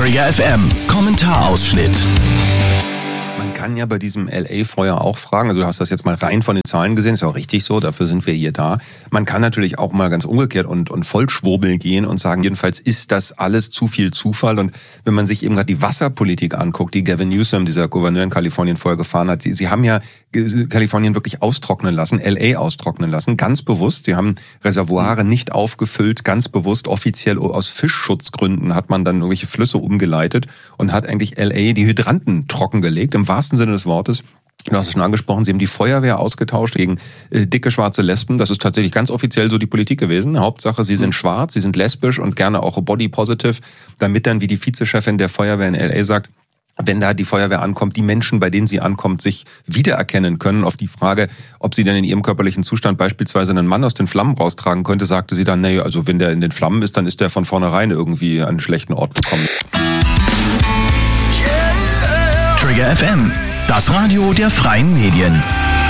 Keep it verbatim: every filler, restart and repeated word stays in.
Trigger F M, Kommentarausschnitt. Man kann ja bei diesem L A-Feuer auch fragen, also du hast das jetzt mal rein von den Zahlen gesehen, ist ja auch richtig so, dafür sind wir hier da. Man kann natürlich auch mal ganz umgekehrt und, und vollschwurbeln gehen und sagen, jedenfalls ist das alles zu viel Zufall. Und wenn man sich eben gerade die Wasserpolitik anguckt, die Gavin Newsom, dieser Gouverneur in Kalifornien, vorher gefahren hat, sie, sie haben ja Kalifornien wirklich austrocknen lassen, L A austrocknen lassen, ganz bewusst. Sie haben Reservoire nicht aufgefüllt, ganz bewusst, offiziell aus Fischschutzgründen hat man dann irgendwelche Flüsse umgeleitet und hat eigentlich L A die Hydranten trockengelegt, im wahrsten Sinne des Wortes. Du hast es schon angesprochen, sie haben die Feuerwehr ausgetauscht gegen äh, dicke schwarze Lesben. Das ist tatsächlich ganz offiziell so die Politik gewesen. Hauptsache, sie sind mhm. schwarz, sie sind lesbisch und gerne auch body positive, damit dann, wie die Vizechefin der Feuerwehr in L A sagt, wenn da die Feuerwehr ankommt, die Menschen, bei denen sie ankommt, sich wiedererkennen können. Auf die Frage, ob sie denn in ihrem körperlichen Zustand beispielsweise einen Mann aus den Flammen raustragen könnte, sagte sie dann, nee, also wenn der in den Flammen ist, dann ist der von vornherein irgendwie an einen schlechten Ort gekommen. Trigger F M, das Radio der freien Medien.